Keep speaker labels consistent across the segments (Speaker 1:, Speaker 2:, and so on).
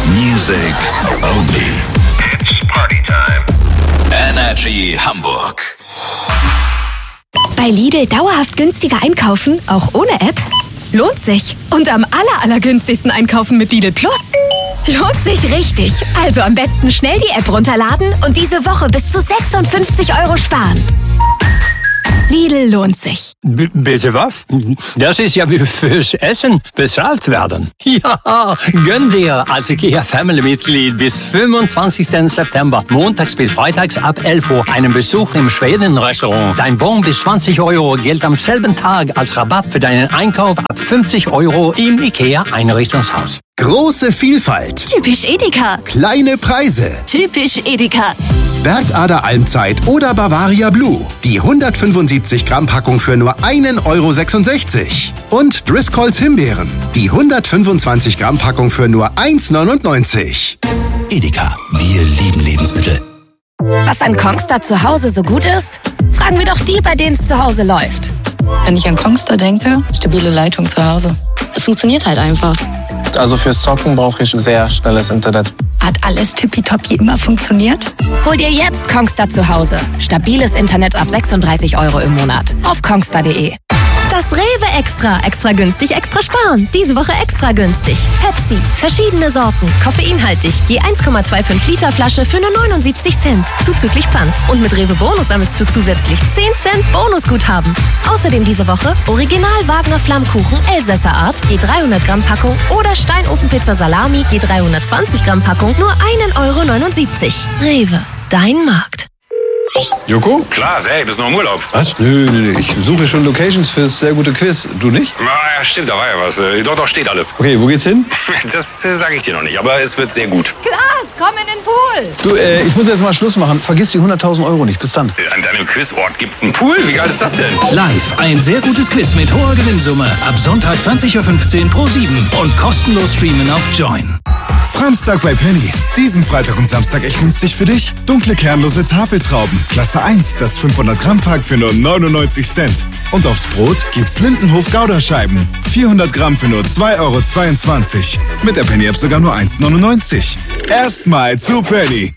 Speaker 1: Music only.
Speaker 2: It's party time.
Speaker 1: Energy Hamburg.
Speaker 3: Bei Lidl dauerhaft günstiger einkaufen, auch ohne App? Lohnt sich. Und am allergünstigsten einkaufen mit Lidl Plus? Lohnt sich richtig. Also am besten schnell die App runterladen und diese Woche bis zu 56 € sparen. Lidl lohnt sich.
Speaker 4: Bitte was? Das ist ja wie fürs Essen bezahlt werden. Ja, gönn dir als IKEA-Family-Mitglied bis 25. September, montags bis freitags ab 11 Uhr, einen Besuch im Schweden-Restaurant. Dein Bon bis 20 € gilt am selben Tag als Rabatt für deinen Einkauf ab 50 € im IKEA-Einrichtungshaus.
Speaker 5: Große Vielfalt.
Speaker 3: Typisch Edeka.
Speaker 5: Kleine Preise.
Speaker 3: Typisch Edeka.
Speaker 5: Bergader Almzeit oder Bavaria Blue. Die 175 Gramm Packung für nur 1,66 €. Und Driscolls Himbeeren. Die 125 Gramm Packung für nur 1,99 €.
Speaker 1: Edeka, wir lieben Lebensmittel.
Speaker 3: Was an Kongstar zu Hause so gut ist? Fragen wir doch die, bei denen es zu Hause läuft.
Speaker 6: Wenn ich an Kongstar denke, stabile Leitung zu Hause. Es funktioniert halt einfach.
Speaker 7: Also fürs Zocken brauche ich sehr schnelles Internet.
Speaker 6: Hat alles tippitoppi immer funktioniert?
Speaker 3: Hol dir jetzt Kongstar zu Hause. Stabiles Internet ab 36 € im Monat. Auf kongstar.de. Das Rewe Extra. Extra günstig, extra sparen. Diese Woche extra günstig. Pepsi. Verschiedene Sorten. Koffeinhaltig. Je 1,25 Liter Flasche für nur 79 Cent. Zuzüglich Pfand. Und mit Rewe Bonus sammelst du zusätzlich 10 Cent Bonusguthaben. Außerdem diese Woche Original Wagner Flammkuchen Elsässer Art. Je 300 Gramm Packung. Oder Steinofenpizza Salami. Je 320 Gramm Packung. Nur 1,79 €. Rewe. Dein Markt.
Speaker 8: Joko?
Speaker 2: Klar, hey, bist noch im Urlaub.
Speaker 8: Was? Nö, ich suche schon Locations fürs sehr gute Quiz. Du nicht?
Speaker 2: Ja, stimmt, da war ja was. Doch, steht alles.
Speaker 8: Okay, wo geht's hin?
Speaker 2: Das sage ich dir noch nicht, aber es wird sehr gut.
Speaker 3: Klaas, komm in den Pool.
Speaker 8: Du, ich muss jetzt mal Schluss machen. Vergiss die 100.000 € nicht. Bis dann.
Speaker 2: An deinem Quizort gibt's einen Pool? Wie geil ist das denn?
Speaker 1: Live ein sehr gutes Quiz mit hoher Gewinnsumme. Ab Sonntag 20.15 Uhr pro7 und kostenlos streamen auf Join.
Speaker 9: Samstag bei Penny. Diesen Freitag und Samstag echt günstig für dich. Dunkle kernlose Tafeltrauben. Klasse 1, das 500 Gramm Pack für nur 99 Cent. Und aufs Brot gibt's Lindenhof Gouda-Scheiben. 400 Gramm für nur 2,22 €. Mit der Penny-App sogar nur 1,99 €. Erstmal zu Penny.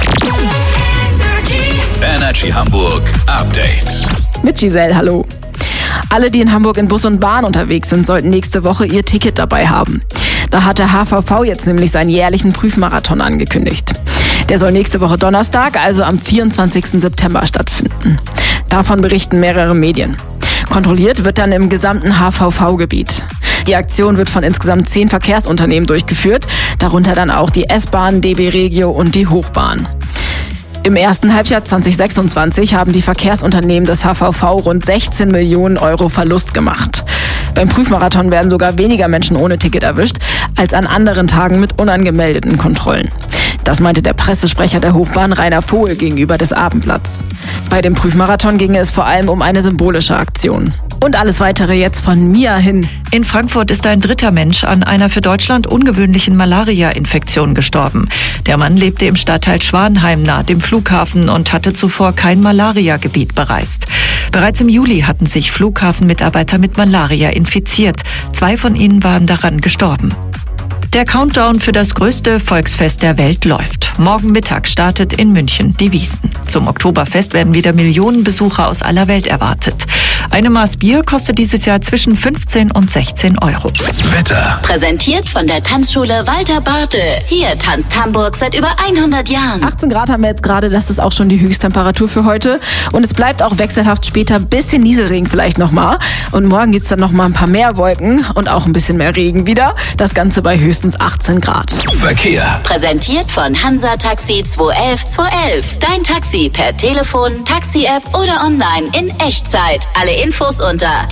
Speaker 1: Energy Hamburg Update.
Speaker 10: Mit Giselle, hallo. Alle, die in Hamburg in Bus und Bahn unterwegs sind, sollten nächste Woche ihr Ticket dabei haben. Da hat der HVV jetzt nämlich seinen jährlichen Prüfmarathon angekündigt. Der soll nächste Woche Donnerstag, also am 24. September stattfinden. Davon berichten mehrere Medien. Kontrolliert wird dann im gesamten HVV-Gebiet. Die Aktion wird von insgesamt 10 Verkehrsunternehmen durchgeführt, darunter dann auch die S-Bahn, DB Regio und die Hochbahn. Im ersten Halbjahr 2026 haben die Verkehrsunternehmen des HVV rund 16 Millionen € Verlust gemacht. Beim Prüfmarathon werden sogar weniger Menschen ohne Ticket erwischt, als an anderen Tagen mit unangemeldeten Kontrollen. Das meinte der Pressesprecher der Hochbahn Rainer Vogel gegenüber des Abendblatts. Bei dem Prüfmarathon ginge es vor allem um eine symbolische Aktion. Und alles Weitere jetzt von Mia Hin.
Speaker 11: In Frankfurt ist ein 3. Mensch an einer für Deutschland ungewöhnlichen Malaria-Infektion gestorben. Der Mann lebte im Stadtteil Schwanheim nahe dem Flughafen und hatte zuvor kein Malaria-Gebiet bereist. Bereits im Juli hatten sich Flughafenmitarbeiter mit Malaria infiziert. 2 von ihnen waren daran gestorben. Der Countdown für das größte Volksfest der Welt läuft. Morgen Mittag startet in München die Wiesn. Zum Oktoberfest werden wieder Millionen Besucher aus aller Welt erwartet. Eine Maß Bier kostet dieses Jahr zwischen 15 und 16 €.
Speaker 1: Wetter.
Speaker 12: Präsentiert von der Tanzschule Walter Bartel. Hier tanzt Hamburg seit über 100 Jahren.
Speaker 10: 18 Grad haben wir jetzt gerade, das ist auch schon die Höchsttemperatur für heute. Und es bleibt auch wechselhaft später ein bisschen Nieselregen vielleicht nochmal. Und morgen gibt's dann nochmal ein paar mehr Wolken und auch ein bisschen mehr Regen wieder. Das Ganze bei höchstens 18 Grad.
Speaker 1: Verkehr.
Speaker 12: Präsentiert von Hansa Taxi 211 211. Dein Taxi per Telefon, Taxi-App oder online in Echtzeit. Alle Infos unter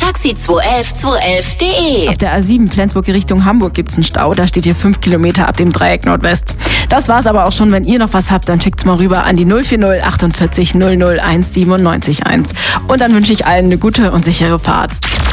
Speaker 12: taxi211211.de.
Speaker 10: Auf der A7 Flensburg Richtung Hamburg gibt's einen Stau. Da steht hier 5 Kilometer ab dem Dreieck Nordwest. Das war's aber auch schon. Wenn ihr noch was habt, dann schickt's mal rüber an die 040 48 001 97 1. Und dann wünsche ich allen eine gute und sichere Fahrt.